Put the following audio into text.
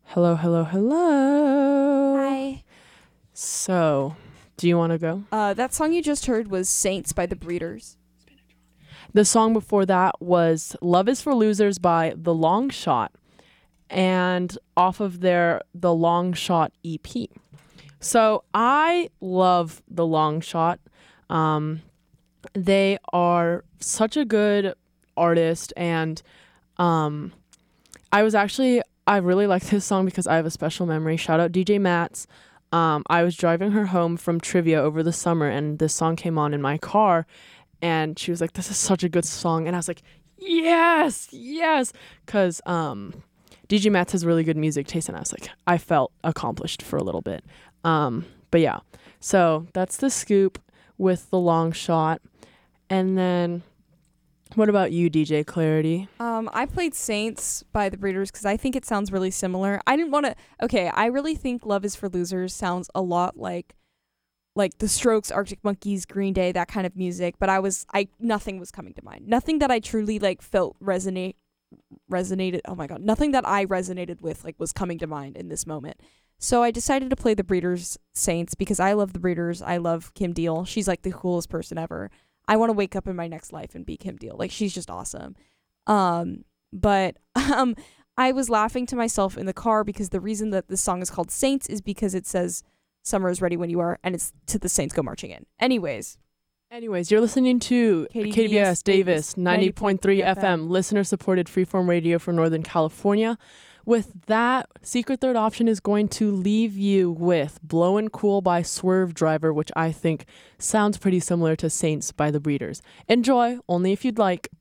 Hello, hello, hello. Hi. So, do you want to go? That song you just heard was Saints by the Breeders. The song before that was Love is for Losers by The Long Shot, and off of their The Long Shot EP. So, I love The Long Shot. They are such a good artist, and I really like this song because I have a special memory. Shout out DJ Mats. I was driving her home from trivia over the summer, and this song came on in my car, and she was like, "This is such a good song," and I was like, "Yes, yes," because DJ Mats has really good music taste, and I was like, I felt accomplished for a little bit. But yeah, so that's the scoop with The Long Shot, and then. What about you, DJ Clarity? I played Saints by the Breeders because I think it sounds really similar. I didn't want to. Okay, I really think Love Is for Losers sounds a lot like The Strokes, Arctic Monkeys, Green Day, that kind of music. But nothing was coming to mind. Nothing that I truly felt resonated. Oh my god, nothing that I resonated with was coming to mind in this moment. So I decided to play the Breeders Saints because I love the Breeders. I love Kim Deal. She's the coolest person ever. I want to wake up in my next life and be Kim Deal. She's just awesome. But I was laughing to myself in the car because the reason that this song is called Saints is because it says summer is ready when you are, and it's to the Saints go marching in. Anyways, you're listening to KDBS Davis 90.3 FM, listener-supported freeform radio for Northern California. With that, Secret Third Option is going to leave you with Blowin' Cool by Swerve Driver, which I think sounds pretty similar to Saints by the Breeders. Enjoy, only if you'd like.